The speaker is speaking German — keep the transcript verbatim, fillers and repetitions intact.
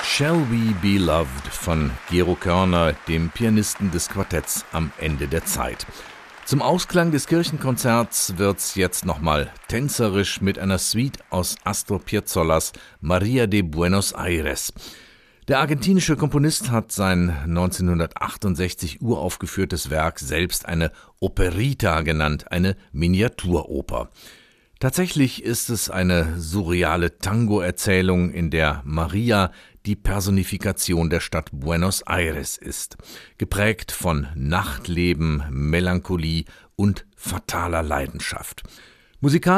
Shall We Be Loved von Gero Körner, dem Pianisten des Quartetts Am Ende der Zeit. Zum Ausklang des Kirchenkonzerts wird's jetzt nochmal tänzerisch mit einer Suite aus Astor Piazzollas Maria de Buenos Aires. Der argentinische Komponist hat sein neunzehnhundertachtundsechzig uraufgeführtes Werk selbst eine Operita genannt, eine Miniaturoper. Tatsächlich ist es eine surreale Tango-Erzählung, in der Maria die Personifikation der Stadt Buenos Aires ist, geprägt von Nachtleben, Melancholie und fataler Leidenschaft. Musikalisch